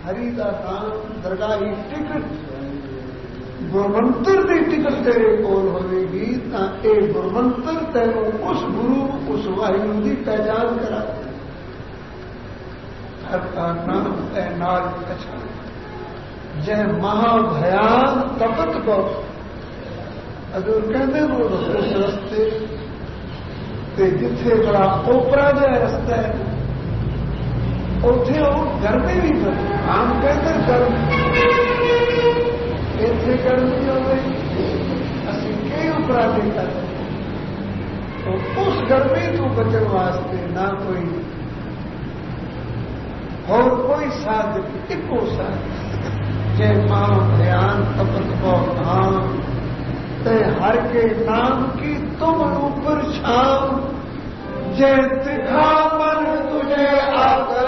हरि का नाम दरगाही टिकट गुरमंत्र की टिकट तेरे कोल होगी तो ये गुरमंत्र तेनों उस गुरु उस वाहिगुरु की पहचान करा हर का नाम है नाल अच्छा जय महाभयान तपत बहुत अगर कहते वो उस रस्ते ते जिथे बड़ा ओपरा जहा रस्ता है उथे गर्मी भी बनी आम कहते गर्मी इतने गर्मी हो गई असं कई उपराधे कर तो उस गर्मी को बचने वास्ते ना कोई और कोई साध इको साध जय मां भयान तपत बहुत धाम ते हर के नाम की तुम ऊपर छाम जय तिखा मन तुझे आकर